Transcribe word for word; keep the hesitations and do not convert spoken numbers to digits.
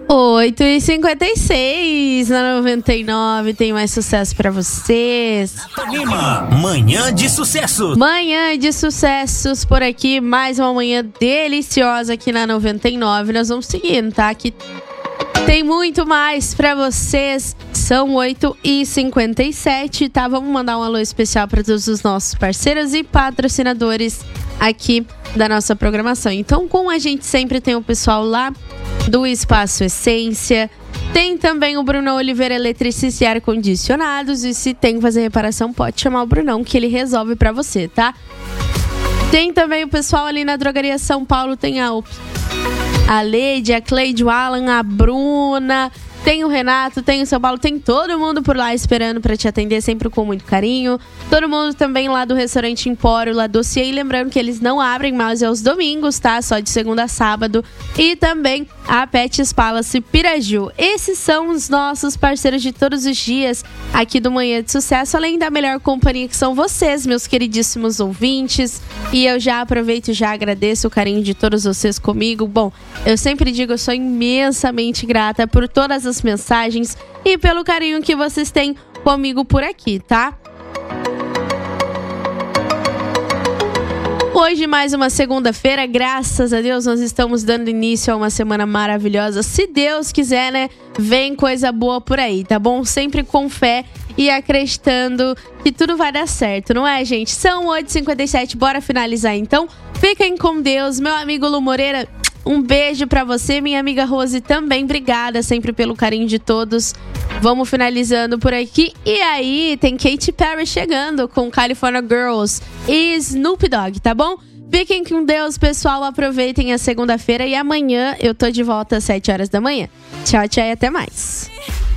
oito e cinquenta e seis na noventa e nove, tem mais sucesso pra vocês. Manhã de sucesso. Manhã de sucessos por aqui, mais uma manhã deliciosa aqui na noventa e nove. Nós vamos seguindo, tá? Aqui tem muito mais pra vocês. São oito e cinquenta e sete, tá? Vamos mandar um alô especial pra todos os nossos parceiros e patrocinadores aqui da nossa programação. Então, com a gente sempre tem o pessoal lá do Espaço Essência. Tem também o Bruno Oliveira, eletricista e ar-condicionados. E se tem que fazer reparação, pode chamar o Brunão, que ele resolve pra você, tá? Tem também o pessoal ali na Drogaria São Paulo. Tem a, a Leide, a Cleide, o Alan, a Bruna. Tem o Renato, tem o São Paulo, tem todo mundo por lá esperando pra te atender, sempre com muito carinho. Todo mundo também lá do restaurante Empório, lá Dossiê. E lembrando que eles não abrem mais aos domingos, tá? Só de segunda a sábado. E também a Pets Palace Piraju. Esses são os nossos parceiros de todos os dias aqui do Manhã de Sucesso, além da melhor companhia que são vocês, meus queridíssimos ouvintes. E eu já aproveito e já agradeço o carinho de todos vocês comigo. Bom, eu sempre digo, eu sou imensamente grata por todas as mensagens e pelo carinho que vocês têm comigo por aqui, tá? Hoje, mais uma segunda-feira, graças a Deus, nós estamos dando início a uma semana maravilhosa. Se Deus quiser, né, vem coisa boa por aí, tá bom? Sempre com fé e acreditando que tudo vai dar certo, não é, gente? São oito e cinquenta e sete, bora finalizar então. Fiquem com Deus, meu amigo Lu Moreira. Um beijo pra você, minha amiga Rose também. Obrigada sempre pelo carinho de todos. Vamos finalizando por aqui. E aí, tem Katy Perry chegando com California Girls e Snoop Dogg, tá bom? Fiquem com Deus, pessoal. Aproveitem a segunda-feira e amanhã eu tô de volta às sete horas da manhã. Tchau, tchau e até mais.